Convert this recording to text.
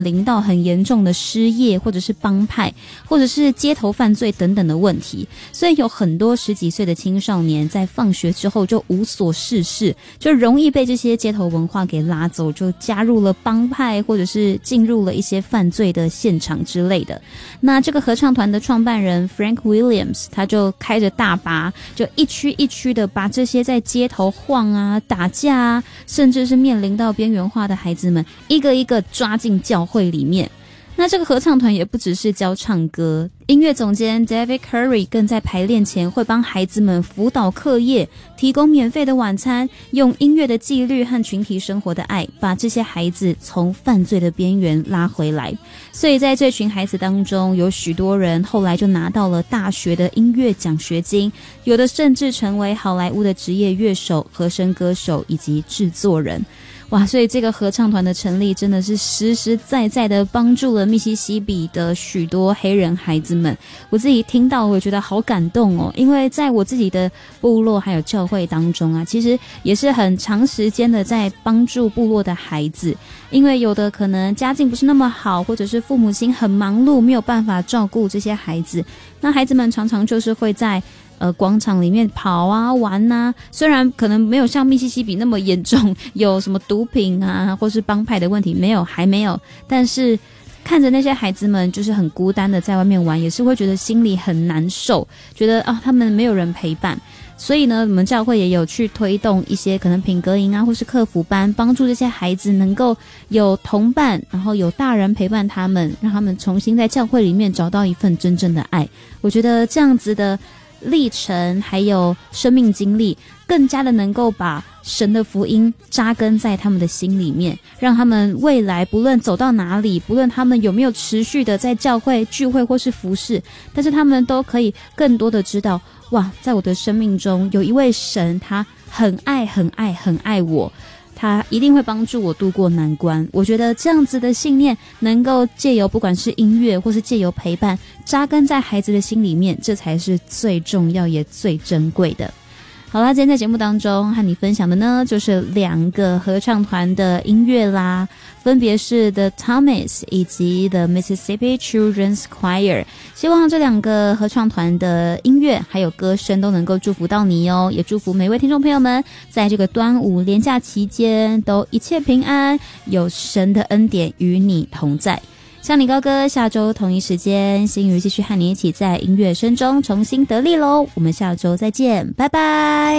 临到很严重的失业，或者是帮派，或者是街头犯罪等等的问题，所以有很多10几岁的青少年在放学之后就无所事事，就容易被这些街头文化给拉走，就加入了帮派，或者是进入了一些犯罪的现场之类的。那这个合唱团的创办人 Frank Williams 他就开着大巴，就一区一区的把这些在街头晃啊、打架啊，甚至是面临到边缘化的孩子们一个一个抓进教会里面。那这个合唱团也不只是教唱歌，音乐总监 David Curry 更在排练前会帮孩子们辅导课业，提供免费的晚餐，用音乐的纪律和群体生活的爱，把这些孩子从犯罪的边缘拉回来。所以在这群孩子当中，有许多人后来就拿到了大学的音乐奖学金，有的甚至成为好莱坞的职业乐手、和声歌手以及制作人。哇，所以这个合唱团的成立真的是实实在在的帮助了密西西比的许多黑人孩子们。我自己听到我觉得好感动哦，因为在我自己的部落还有教会当中啊，其实也是很长时间的在帮助部落的孩子，因为有的可能家境不是那么好，或者是父母亲很忙碌，没有办法照顾这些孩子，那孩子们常常就是会在广场里面跑啊玩啊，虽然可能没有像密西西比那么严重，有什么毒品啊或是帮派的问题，还没有，但是看着那些孩子们就是很孤单的在外面玩，也是会觉得心里很难受，觉得他们没有人陪伴。所以呢，我们教会也有去推动一些可能品格营啊或是客服班，帮助这些孩子能够有同伴，然后有大人陪伴他们，让他们重新在教会里面找到一份真正的爱。我觉得这样子的历程还有生命经历，更加的能够把神的福音扎根在他们的心里面，让他们未来不论走到哪里，不论他们有没有持续的在教会聚会或是服事，但是他们都可以更多的知道，哇，在我的生命中有一位神，他很爱很爱很爱我，他一定会帮助我度过难关。我觉得这样子的信念能够借由不管是音乐或是借由陪伴扎根在孩子的心里面，这才是最重要也最珍贵的。好啦，今天在节目当中和你分享的呢，就是2个合唱团的音乐啦，分别是 The Thomas 以及 The Mississippi Children's Choir。 希望这2个合唱团的音乐还有歌声都能够祝福到你哦，也祝福每位听众朋友们在这个端午连假期间都一切平安，有神的恩典与你同在。向你高歌，下周同一时间，心瑜继续和你一起在音乐声中重新得力咯。我们下周再见，拜拜。